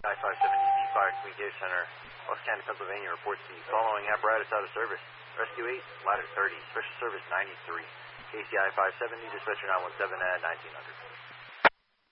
I-570 Fire Communication Center, West County, Pennsylvania, reports the following apparatus out of service. Rescue 8, ladder 30, special service 93. KCI 570, dispatcher 917 at 1900.